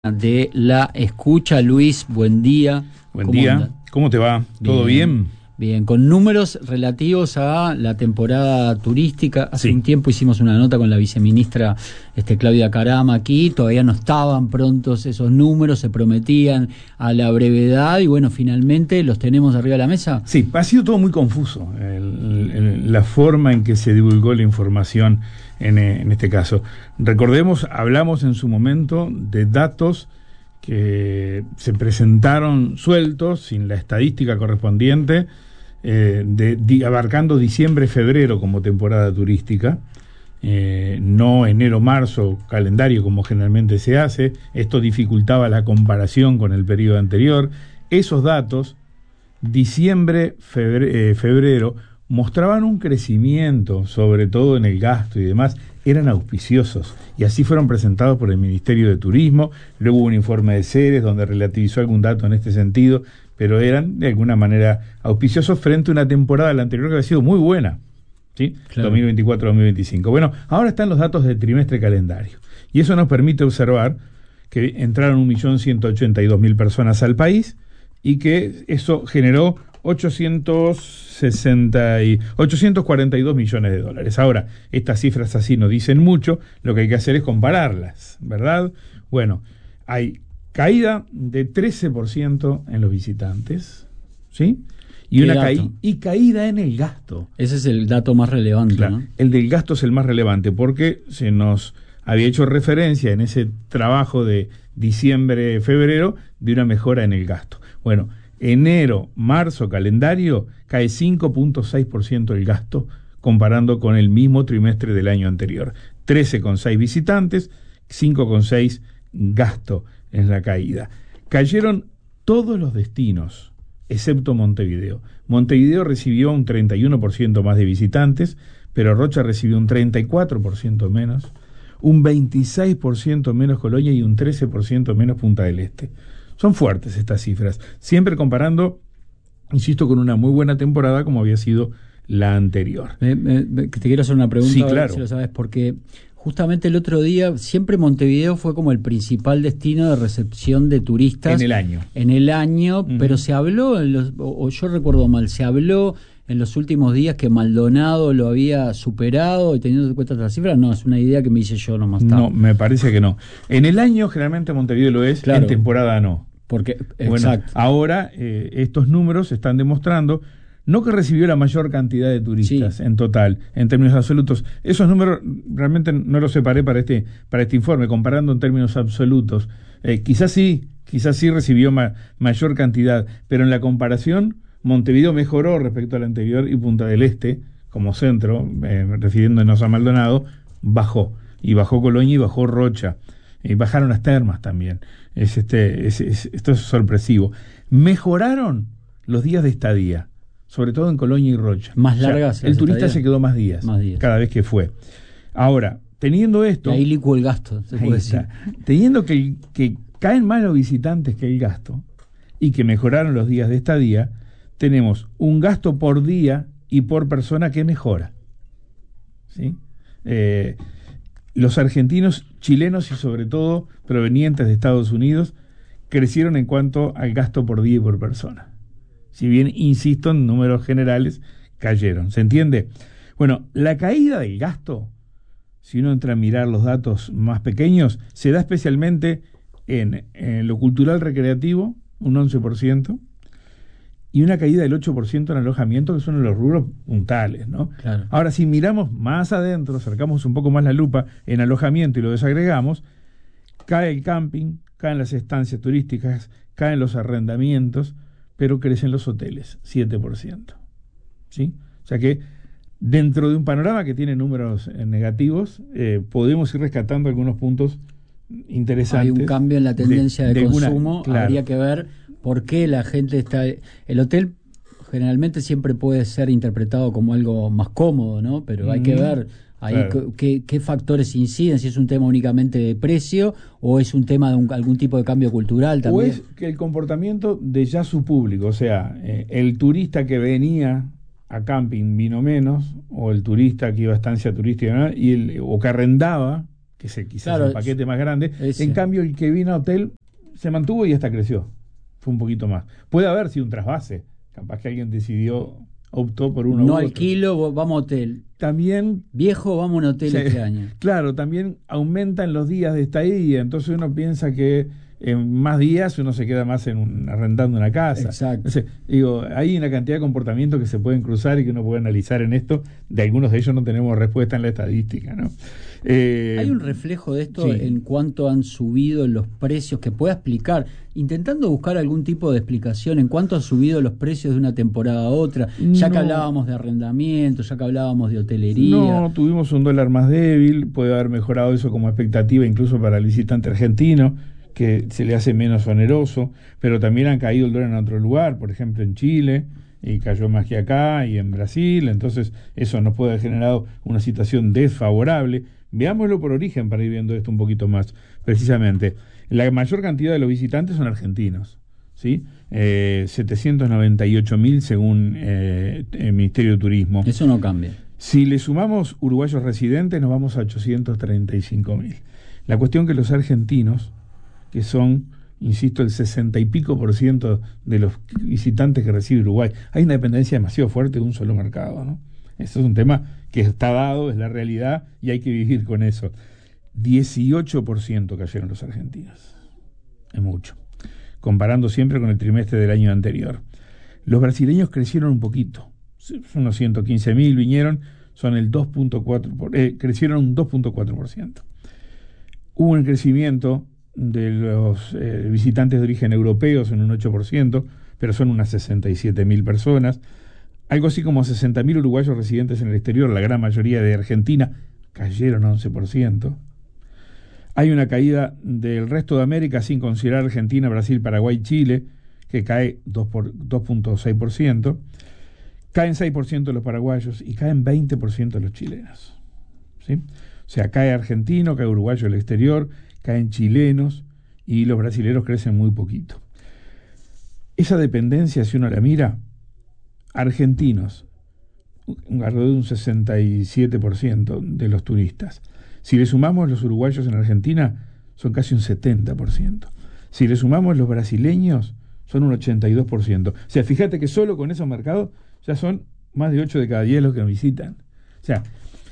De la escucha. Luis, buen día. Buen día. Anda? ¿Cómo te va? ¿Todo bien? Bien, con números relativos a la temporada turística. Hace un tiempo hicimos una nota con la viceministra Claudia Carama aquí, todavía no estaban prontos esos números, se prometían a la brevedad y bueno, finalmente los tenemos arriba de la mesa. Sí, ha sido todo muy confuso la forma en que se divulgó la información en este caso. Recordemos, hablamos en su momento de datos que se presentaron sueltos, sin la estadística correspondiente, abarcando diciembre-febrero como temporada turística, no enero-marzo, calendario como generalmente se hace. Esto dificultaba la comparación con el periodo anterior. Esos datos, diciembre-febrero, mostraban un crecimiento, sobre todo en el gasto y demás, eran auspiciosos, y así fueron presentados por el Ministerio de Turismo. Luego hubo un informe de Ceres donde relativizó algún dato en este sentido, pero eran de alguna manera auspiciosos frente a una temporada la anterior que había sido muy buena, ¿sí? Claro. 2024-2025. Bueno, ahora están los datos del trimestre calendario, y eso nos permite observar que entraron 1.182.000 personas al país, y que eso generó 842 millones de dólares. Ahora, estas cifras así no dicen mucho, lo que hay que hacer es compararlas, ¿verdad? Bueno, hay caída de 13% en los visitantes, ¿sí? Y caída en el gasto. Ese es el dato más relevante, claro, ¿no? El del gasto es el más relevante, porque se nos había hecho referencia en ese trabajo de diciembre-febrero de una mejora en el gasto. Bueno, enero-marzo calendario cae 5.6% el gasto comparando con el mismo trimestre del año anterior. 13,6 visitantes, 5,6 gasto en la caída. Cayeron todos los destinos, excepto Montevideo. Montevideo recibió un 31% más de visitantes, pero Rocha recibió un 34% menos, un 26% menos Colonia y un 13% menos Punta del Este. Son fuertes estas cifras, siempre comparando, insisto, con una muy buena temporada como había sido la anterior. Te quiero hacer una pregunta, sí, claro. Si lo sabes, porque justamente el otro día siempre Montevideo fue como el principal destino de recepción de turistas. En el año, pero se habló, o yo recuerdo mal, se habló en los últimos días que Maldonado lo había superado, y teniendo en cuenta las cifras, no, es una idea que me hice yo nomás. No, me parece que no. En el año generalmente Montevideo lo es, claro. En temporada no. Porque, bueno, exacto. Ahora estos números están demostrando no que recibió la mayor cantidad de turistas en total, en términos absolutos. Esos números realmente no los separé para este informe, comparando en términos absolutos. Quizás sí recibió mayor cantidad, pero en la comparación Montevideo mejoró respecto al anterior, y Punta del Este, como centro, refiriéndonos a Maldonado, bajó. Y bajó Colonia y bajó Rocha. Y bajaron las termas también. Esto es sorpresivo. Mejoraron los días de estadía, sobre todo en Colonia y Rocha. Más largas. O sea, el turista se quedó más días cada vez que fue. Ahora, teniendo esto... Y ahí licuó el gasto, se puede decir. Teniendo que caen más los visitantes que el gasto, y que mejoraron los días de estadía, tenemos un gasto por día y por persona que mejora, ¿sí? Los argentinos, chilenos y sobre todo provenientes de Estados Unidos crecieron en cuanto al gasto por día y por persona. Si bien, insisto, en números generales cayeron. ¿Se entiende? Bueno, la caída del gasto, si uno entra a mirar los datos más pequeños, se da especialmente en lo cultural recreativo, un 11%, y una caída del 8% en alojamiento, que son los rubros puntales, ¿no? Claro. Ahora, si miramos más adentro, acercamos un poco más la lupa en alojamiento y lo desagregamos, cae el camping, caen las estancias turísticas, caen los arrendamientos, pero crecen los hoteles, 7%. ¿Sí? O sea que dentro de un panorama que tiene números negativos, podemos ir rescatando algunos puntos interesantes. Hay un cambio en la tendencia de consumo, claro. Habría que ver por qué la gente está... El hotel generalmente siempre puede ser interpretado como algo más cómodo, ¿no? Pero hay que ver ahí, claro, qué factores inciden, si es un tema únicamente de precio o es un tema de algún tipo de cambio cultural también. O es que el comportamiento de ya su público, o sea, el turista que venía a camping vino menos, o el turista que iba a estancia turística o que arrendaba que es quizás el paquete más grande. En cambio, el que vino a hotel se mantuvo y hasta creció. Fue un poquito más. Puede haber sido un trasvase. Capaz que alguien optó por uno. No alquilo, vamos a hotel. También. Viejo, vamos a un hotel este año. Claro, también aumentan los días de estadía. Entonces uno piensa que en más días uno se queda más arrendando una casa. Exacto. Entonces, hay una cantidad de comportamientos que se pueden cruzar y que uno puede analizar en esto. De algunos de ellos no tenemos respuesta en la estadística, ¿no? Hay un reflejo de esto en cuánto han subido los precios, que pueda explicar, intentando buscar algún tipo de explicación en cuánto han subido los precios de una temporada a otra, ya que hablábamos de arrendamiento, ya que hablábamos de hotelería. No, tuvimos un dólar más débil, puede haber mejorado eso como expectativa incluso para el visitante argentino, que se le hace menos oneroso, pero también han caído el dólar en otro lugar, por ejemplo en Chile, y cayó más que acá, y en Brasil, entonces eso nos puede haber generado una situación desfavorable. Veámoslo por origen para ir viendo esto un poquito más precisamente. La mayor cantidad de los visitantes son argentinos, ¿sí? 798.000 según el Ministerio de Turismo. Eso no cambia. Si le sumamos uruguayos residentes, nos vamos a 835.000. La cuestión que los argentinos, que son, insisto, el 60 y pico % de los visitantes que recibe Uruguay, hay una dependencia demasiado fuerte de un solo mercado, ¿no? Eso es un tema que está dado, es la realidad y hay que vivir con eso. 18% cayeron los argentinos. Es mucho. Comparando siempre con el trimestre del año anterior. Los brasileños crecieron un poquito. Unos 115.000 vinieron, son el 2.4%, crecieron un 2.4%. Hubo un crecimiento de los visitantes de origen europeos en un 8%, pero son unas 67.000 personas. Algo así como 60.000 uruguayos residentes en el exterior, la gran mayoría de Argentina, cayeron 11%. Hay una caída del resto de América sin considerar Argentina, Brasil, Paraguay, Chile, que cae 2.6%. Caen 6% los paraguayos y caen 20% los chilenos. ¿Sí? O sea, cae argentino, cae uruguayo del exterior, caen chilenos y los brasileños crecen muy poquito. Esa dependencia, si uno la mira, argentinos, alrededor de un 67% de los turistas. Si le sumamos los uruguayos en Argentina, son casi un 70%. Si le sumamos los brasileños, son un 82%. O sea, fíjate que solo con esos mercados ya son más de 8 de cada 10 los que nos visitan. O sea,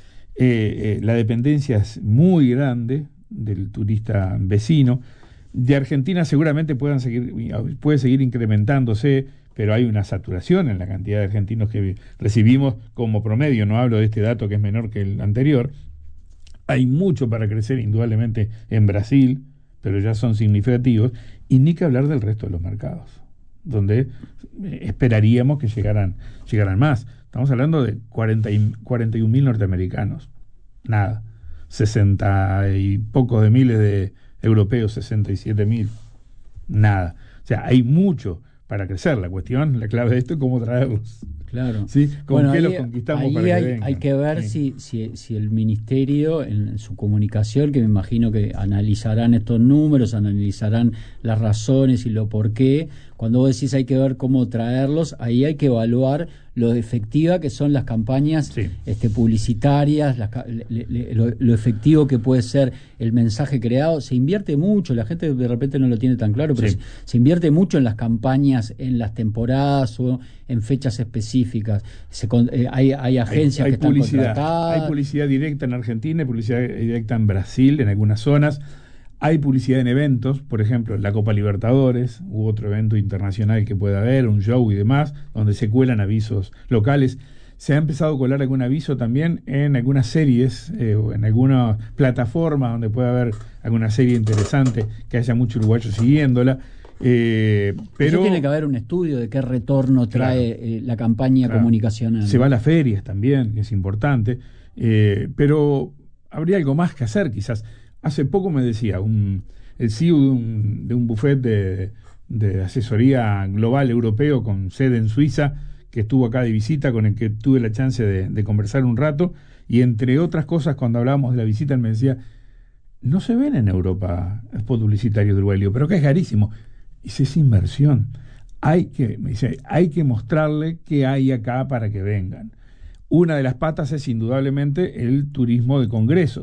la dependencia es muy grande del turista vecino. De Argentina seguramente puede seguir incrementándose, pero hay una saturación en la cantidad de argentinos que recibimos como promedio. No hablo de este dato que es menor que el anterior. Hay mucho para crecer indudablemente en Brasil, pero ya son significativos, y ni que hablar del resto de los mercados, donde esperaríamos que llegaran más. Estamos hablando de 41.000 norteamericanos, nada, 60 y pocos de miles de europeos, 67.000, nada. O sea, hay mucho para crecer. La clave de esto es cómo traerlos. Claro. ¿Sí? ¿Con qué los conquistamos para que vengan? Hay que ver si el ministerio, en su comunicación, que me imagino que analizarán estos números, analizarán las razones y lo por qué. Cuando vos decís hay que ver cómo traerlos, ahí hay que evaluar lo efectiva que son las campañas publicitarias, lo efectivo que puede ser el mensaje creado. Se invierte mucho, la gente de repente no lo tiene tan claro, pero se invierte mucho en las campañas, en las temporadas o en fechas específicas. Hay agencias que están contratadas. Hay publicidad directa en Argentina, hay publicidad directa en Brasil, en algunas zonas. Hay publicidad en eventos, por ejemplo, la Copa Libertadores, u otro evento internacional que pueda haber, un show y demás, donde se cuelan avisos locales. Se ha empezado a colar algún aviso también en algunas series o en alguna plataforma donde pueda haber alguna serie interesante que haya mucho uruguayo siguiéndola. Pero tiene que haber un estudio de qué retorno trae la campaña comunicacional. Se va a las ferias también, que es importante, pero habría algo más que hacer quizás. Hace poco me decía el CEO de un buffet de asesoría global europeo con sede en Suiza, que estuvo acá de visita, con el que tuve la chance de conversar un rato, y entre otras cosas, cuando hablábamos de la visita, él me decía, no se ven en Europa spot publicitarios de Uruguay, pero que es carísimo. Dice, es inversión. Hay que mostrarle qué hay acá para que vengan. Una de las patas es indudablemente el turismo de congresos,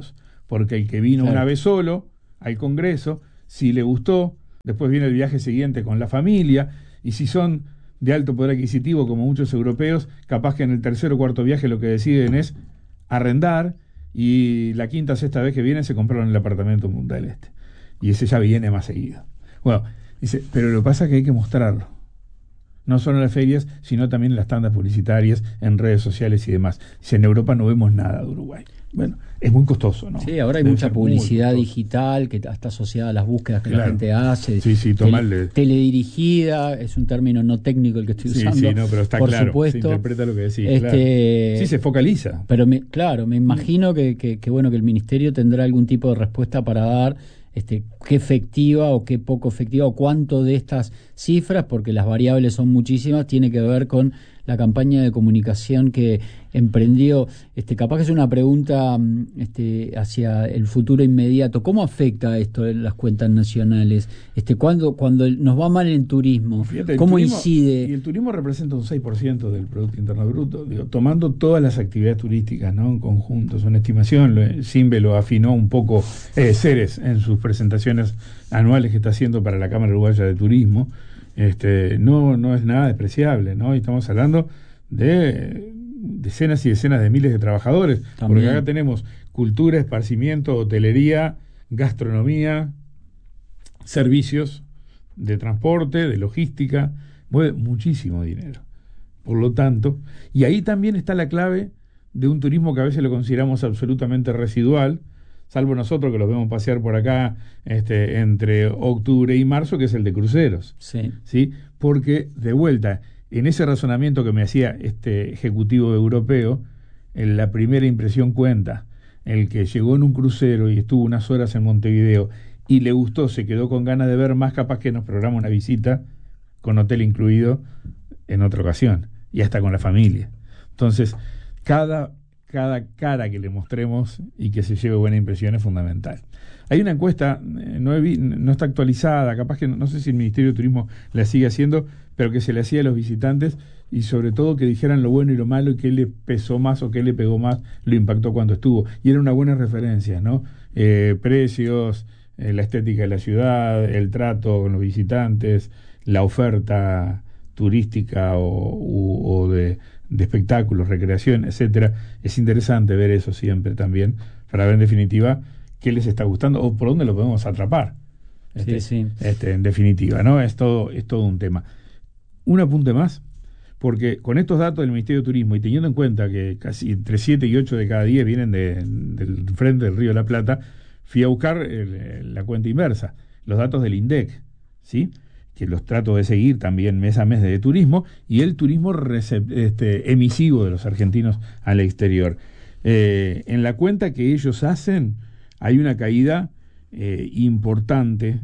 porque el que vino una vez solo al Congreso, si le gustó, después viene el viaje siguiente con la familia, y si son de alto poder adquisitivo como muchos europeos, capaz que en el tercer o cuarto viaje lo que deciden es arrendar, y la quinta o sexta vez que vienen se compraron el apartamento en Punta del Este, y ese ya viene más seguido. Bueno, dice, pero lo que pasa es que hay que mostrarlo, no solo en las ferias, sino también en las tandas publicitarias, en redes sociales y demás. Dice, en Europa no vemos nada de Uruguay. Bueno, es muy costoso, ¿no? Sí, ahora hay mucha publicidad digital que está asociada a las búsquedas que la gente hace. Sí, teledirigida, es un término no técnico el que estoy usando. Sí, no, pero está por claro, supuesto. se interpreta lo que decís, claro. Sí, se focaliza. Pero me imagino que bueno, que el Ministerio tendrá algún tipo de respuesta para dar, qué efectiva o qué poco efectiva, o cuánto de estas cifras, porque las variables son muchísimas, tiene que ver con la campaña de comunicación que emprendió. Capaz que es una pregunta hacia el futuro inmediato. ¿Cómo afecta esto en las cuentas nacionales? Cuando nos va mal en turismo, fíjate, ¿cómo turismo, incide? Y el turismo representa un 6% del Producto Interno Bruto, tomando todas las actividades turísticas, ¿no? En conjunto, es una estimación. Simbe lo afinó un poco, Ceres, en sus presentaciones anuales que está haciendo para la Cámara Uruguaya de Turismo. No es nada despreciable, ¿no? Y estamos hablando de decenas y decenas de miles de trabajadores, también. Porque acá tenemos cultura, esparcimiento, hotelería, gastronomía, servicios de transporte, de logística, mueve muchísimo dinero. Por lo tanto, y ahí también está la clave de un turismo que a veces lo consideramos absolutamente residual, salvo nosotros que los vemos pasear por acá entre octubre y marzo, que es el de cruceros. ¿Sí? Porque, de vuelta, en ese razonamiento que me hacía este ejecutivo europeo, en la primera impresión cuenta. El que llegó en un crucero y estuvo unas horas en Montevideo y le gustó, se quedó con ganas de ver más, capaz que nos programa una visita con hotel incluido en otra ocasión, y hasta con la familia. Entonces, cada cara que le mostremos y que se lleve buena impresión es fundamental. Hay una encuesta, no está actualizada, capaz que no sé si el Ministerio de Turismo la sigue haciendo, pero que se le hacía a los visitantes, y sobre todo que dijeran lo bueno y lo malo, y qué le pesó más o qué le pegó más, lo impactó cuando estuvo. Y era una buena referencia, ¿no? Precios, la estética de la ciudad, el trato con los visitantes, la oferta turística o de espectáculos, recreación, etcétera. Es interesante ver eso siempre también, para ver en definitiva qué les está gustando o por dónde lo podemos atrapar. En definitiva, ¿no? Es todo un tema. Un apunte más, porque con estos datos del Ministerio de Turismo y teniendo en cuenta que casi entre 7 y 8 de cada 10 vienen del frente del Río de la Plata, fui a buscar la cuenta inversa, los datos del INDEC, ¿sí? Que los trato de seguir también mes a mes de turismo, y el turismo emisivo de los argentinos al exterior. En la cuenta que ellos hacen hay una caída importante,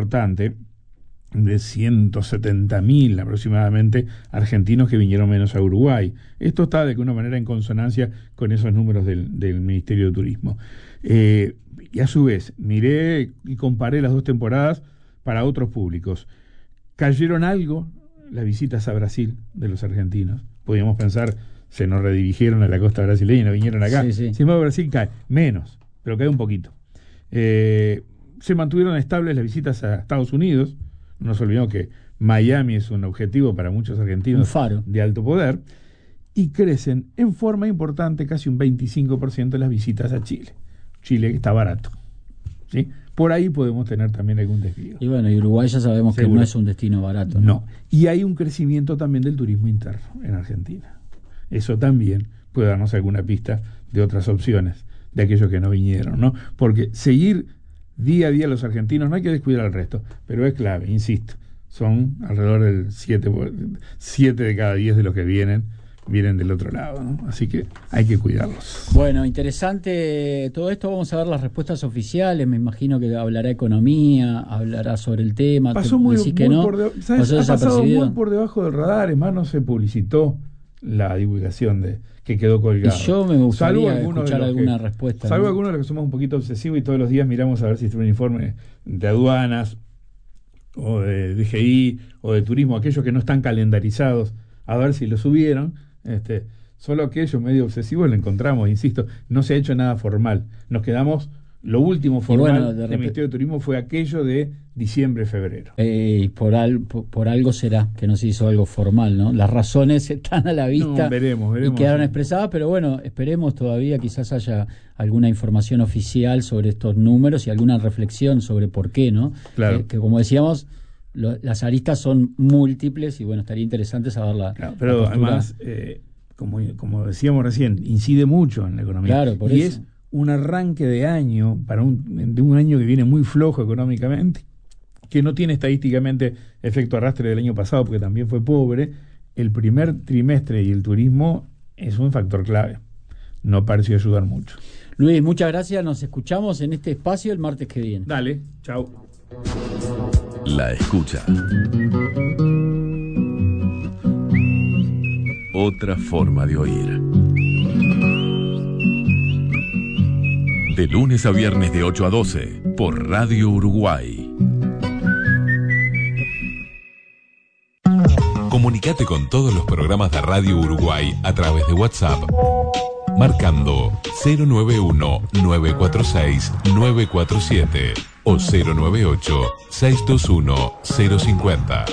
de 170.000 aproximadamente argentinos que vinieron menos a Uruguay. Esto está de alguna manera en consonancia con esos números del Ministerio de Turismo. Y a su vez, miré y comparé las dos temporadas para otros públicos. Cayeron algo las visitas a Brasil de los argentinos. Podríamos pensar, se nos redirigieron a la costa brasileña y no vinieron acá. Sin embargo, Brasil cae menos, pero cae un poquito. Se mantuvieron estables las visitas a Estados Unidos. No nos olvidemos que Miami es un objetivo para muchos argentinos de alto poder. Y crecen en forma importante, casi un 25% las visitas a Chile. Chile que está barato, ¿sí? Por ahí podemos tener también algún desvío. Y bueno, y Uruguay ya sabemos que no es un destino barato. No. Y hay un crecimiento también del turismo interno en Argentina. Eso también puede darnos alguna pista de otras opciones, de aquellos que no vinieron, ¿no? Porque seguir día a día los argentinos, no hay que descuidar al resto, pero es clave, insisto. Son alrededor del 7 de cada 10 de los que vienen del otro lado, ¿no? Así que hay que cuidarlos. Bueno, interesante todo esto. Vamos a ver las respuestas oficiales. Me imagino que hablará economía, hablará sobre el tema. Pasó muy por debajo del radar. Es más, no se publicitó la divulgación que quedó colgado. Y yo me gustaría escuchar alguna respuesta. Salvo algunos de los que somos un poquito obsesivos y todos los días miramos a ver si está un informe de aduanas o de DGI o de turismo, aquellos que no están calendarizados, a ver si lo subieron. Solo aquellos medio obsesivos lo encontramos, insisto, no se ha hecho nada formal. Nos quedamos lo último formal del Ministerio de Turismo fue aquello de diciembre-febrero. Por algo será que no se hizo algo formal, ¿no? Las razones están a la vista, veremos, y quedaron expresadas, pero bueno, esperemos todavía, quizás haya alguna información oficial sobre estos números y alguna reflexión sobre por qué, ¿no? Claro. Que como decíamos, las aristas son múltiples y bueno, estaría interesante saberla. Claro, pero además, como decíamos recién, incide mucho en la economía. Claro, por y eso. Es un arranque de año, de un año que viene muy flojo económicamente, que no tiene estadísticamente efecto arrastre del año pasado, porque también fue pobre. El primer trimestre y el turismo es un factor clave. No pareció ayudar mucho. Luis, muchas gracias. Nos escuchamos en este espacio el martes que viene. Dale, chau. La escucha. Otra forma de oír. De lunes a viernes de 8 a 12 por Radio Uruguay. Comunicate con todos los programas de Radio Uruguay a través de WhatsApp, marcando 091-946-947 o 098-621-050.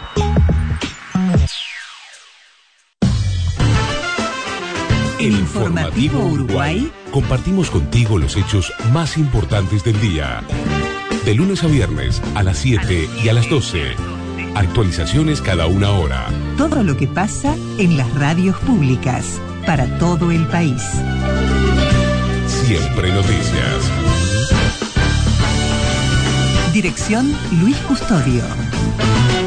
En Informativo Uruguay compartimos contigo los hechos más importantes del día. De lunes a viernes a las 7 y a las 12. Actualizaciones cada una hora. Todo lo que pasa en las radios públicas para todo el país. Siempre noticias. Dirección Luis Custodio.